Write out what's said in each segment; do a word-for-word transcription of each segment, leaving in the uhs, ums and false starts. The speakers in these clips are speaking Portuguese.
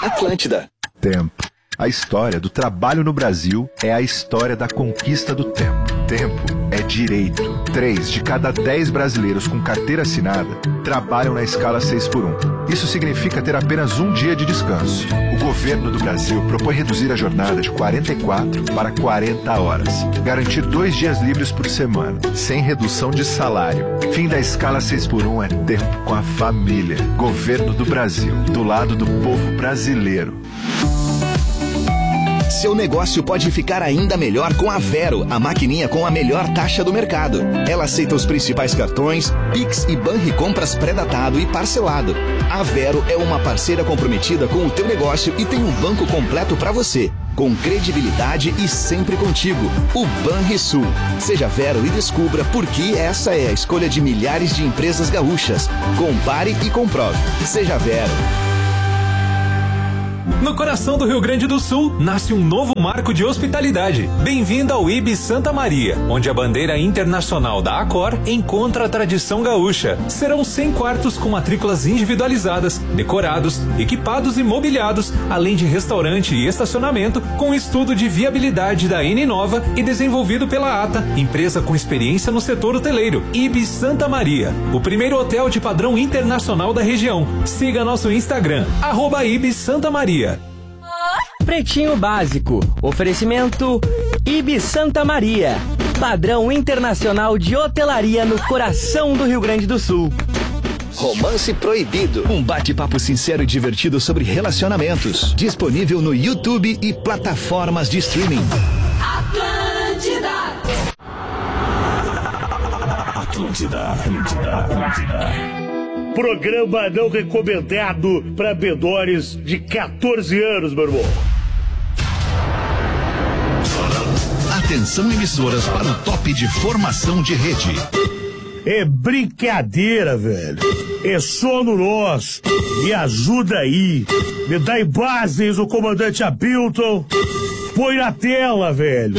Atlântida. Tempo. A história do trabalho no Brasil é a história da conquista do tempo. Tempo é direito. Três de cada dez brasileiros com carteira assinada trabalham na escala seis por um. Isso significa ter apenas um dia de descanso. O governo do Brasil propõe reduzir a jornada de quarenta e quatro para quarenta horas. Garantir dois dias livres por semana, sem redução de salário. Fim da escala seis por um é tempo com a família. Governo do Brasil, do lado do povo brasileiro. Seu negócio pode ficar ainda melhor com a Vero, a maquininha com a melhor taxa do mercado. Ela aceita os principais cartões, Pix e Banricompras pré-datado e parcelado. A Vero é uma parceira comprometida com o teu negócio e tem um banco completo para você, com credibilidade e sempre contigo. O Banrisul. Seja Vero e descubra por que essa é a escolha de milhares de empresas gaúchas. Compare e comprove. Seja Vero. No coração do Rio Grande do Sul, nasce um novo marco de hospitalidade. Bem-vindo ao I B I Santa Maria, onde a bandeira internacional da Accor encontra a tradição gaúcha. Serão cem quartos com matrículas individualizadas, decorados, equipados e mobiliados, além de restaurante e estacionamento, com estudo de viabilidade da Eninova e desenvolvido pela ATA, empresa com experiência no setor hoteleiro. I B I Santa Maria, o primeiro hotel de padrão internacional da região. Siga nosso Instagram, arroba I B I Santa Maria. Pretinho Básico. Oferecimento I B I Santa Maria. Padrão internacional de hotelaria no coração do Rio Grande do Sul. Romance Proibido. Um bate-papo sincero e divertido sobre relacionamentos. Disponível no YouTube e plataformas de streaming. Atlântida. Atlântida, Atlântida, Atlântida. Programa não recomendado para menores de quatorze anos, meu irmão. Atenção, emissoras, para o top de formação de rede. É brincadeira, velho. É sono nosso. Me ajuda aí. Me dá imagens o comandante Abilton. Põe na tela, velho.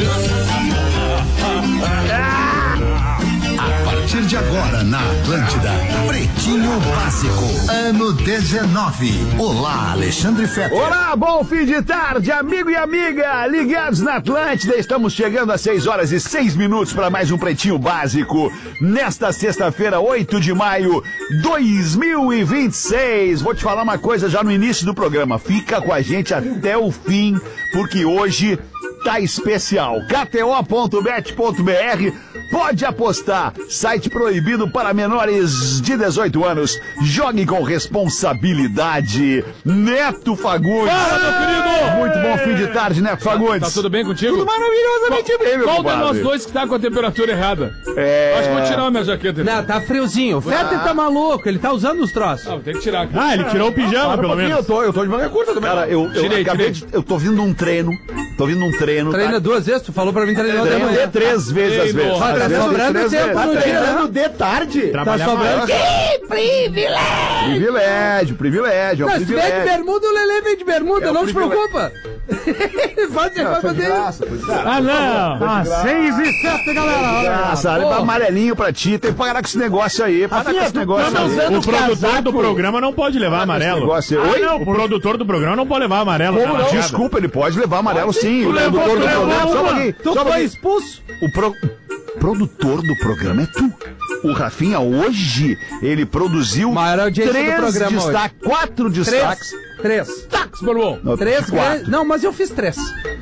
A partir de agora, na Atlântida, Pretinho Básico, ano dezenove. Olá, Alexandre Fetter. Olá, bom fim de tarde, amigo e amiga, ligados na Atlântida. Estamos chegando às seis horas e seis minutos para mais um Pretinho Básico. Nesta sexta-feira, oito de maio de dois mil e vinte e seis. Vou te falar uma coisa já no início do programa. Fica com a gente até o fim, porque hoje tá especial. K T O ponto bet ponto B R. Pode apostar. Site proibido para menores de dezoito anos. Jogue com responsabilidade. Neto Fagundes. Fala, meu querido! Muito bom fim de tarde, Neto Fagundes. Tá, tá tudo bem contigo? Tudo maravilhosamente qual, bem, meu Qual compadre? de nós dois que tá com a temperatura errada? É... Acho que vou tirar a minha jaqueta. Não, tá friozinho. O Fetter ah. tá maluco, ele tá usando os troços. Ah, tem que tirar. Ah, ele tirou o pijama, ah, pelo menos. Eu tô, eu tô de manga curta também. Cara, eu, eu tirei, acabei tirei. de... Eu tô vindo num treino. Tô vindo num treino. Treina tá? duas vezes? Tu falou pra mim treinar outra Treino manhã. de três vezes, às vezes. Ah, tá sobrando tempo no dia. Treinando de tarde. Tá sobrando. Que privilégio! Privilégio, privilégio, é um Não, se vem de privilégio. bermuda, o Lelê vem de bermuda, É não um te preocupa. Faz Não, vai foi de poder. graça, foi de graça. Ah, não! Ah, seis e sete, galera! Graça, olha pra amarelinho pra ti, tem que parar com esse negócio aí. Para com esse negócio aí. O produtor do programa não pode levar amarelo. Ah, não, o produtor do programa não pode levar amarelo. Como não? Desculpa, ele pode levar amarelo sim. O produtor do programa. Só um pouquinho. Tu foi expulso? O pro... produtor do programa é tu. O Rafinha hoje, ele produziu três destaques, quatro destaques. Três. Táxi, meu irmão. Não, Três quatro. grandes. Não, mas eu fiz três.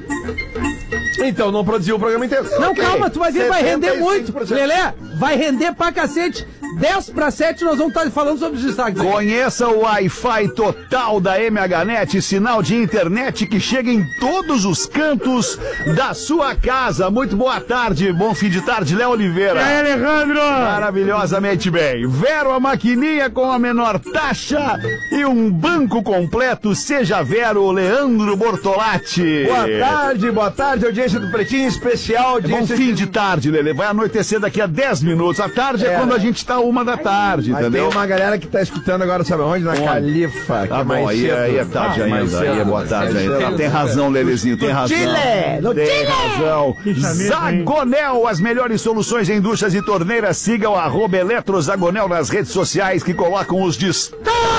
Então não produziu o programa inteiro. Não, Okay. calma, tu vai ver, vai render setenta e cinco por cento. muito. Lelé, vai render pra cacete. dez para sete nós vamos estar falando sobre os destaques. Conheça o Wi-Fi total da M H Net, sinal de internet que chega em todos os cantos da sua casa. Muito boa tarde, bom fim de tarde, Léo Oliveira. E aí, Alejandro? Maravilhosamente bem. Vero, a maquininha com a menor taxa e um banco completo. Seja Vero, Leandro Bortolatti. Boa tarde, boa tarde, audiência do Pretinho Especial. É bom fim de tarde, Lele. Vai anoitecer daqui a dez minutos. A tarde é, é quando a gente tá uma da tarde, mas entendeu? Tem uma galera que tá escutando agora, sabe onde? Na onde? Califa. Tá bom, aí, aí é tarde ah, ainda. Aí é boa tarde ainda. Tem, tem razão, Lelezinho, tem razão. Chile! No tem Chile! razão. Zagonel, as melhores soluções em duchas e torneiras. Siga o arroba Eletrozagonel nas redes sociais que colocam os destaques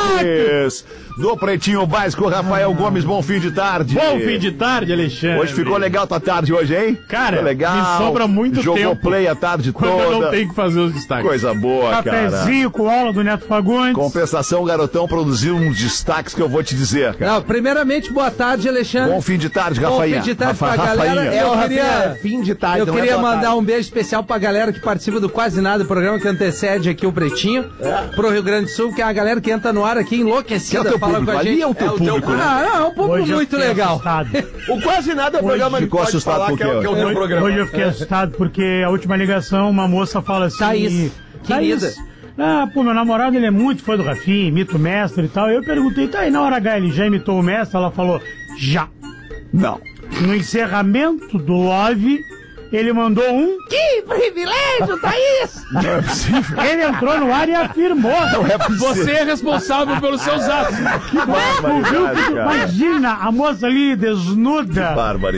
integrantes do Pretinho Básico, Rafael Gomes, bom fim de tarde. Bom fim de tarde, Alexandre. Hoje ficou legal tua tarde hoje, hein? Cara, ficou legal. me sobra muito Jogou tempo. Jogou play a tarde quando toda. eu não tenho que fazer os destaques. Coisa boa, cara. Cafezinho com aula do Neto Fagundes. Compensação, garotão produziu uns destaques que eu vou te dizer, cara. Não, primeiramente, boa tarde, Alexandre. Bom fim de tarde, Rafael. Bom fim de tarde Rafa, pra Rafainha. galera. É, Eu o queria, Rafinha, fim de tarde, eu não é queria boa mandar tarde. um beijo especial pra galera que participa do Quase Nada, programa que antecede aqui o Pretinho, pro Rio Grande do Sul, que é a galera que entra no ar aqui enlouquecida, Que é o teu fala público, com a ali gente. é o teu público, né? Ah, não, é um público Hoje eu muito fiquei legal. assustado. O Quase Nada é o programa que ficou pode assustado falar por que é, quê? o- que é o teu Hoje, programa. hoje eu fiquei assustado porque a última ligação, uma moça fala assim... Thaís, querida. Thaís, ah, pô, meu namorado, ele é muito fã do Rafinha, imita o mestre e tal. Eu perguntei, tá, e na hora H ele já imitou o mestre? Ela falou, já. Não. No encerramento do Love, ele mandou um... Que privilégio, Thaís! Não é possível. Ele entrou no ar e afirmou. Não é possível. Você é responsável pelos seus atos. Que Tu viu que tu- barbaridade, cara. imagina a moça ali desnuda. Barbaridade.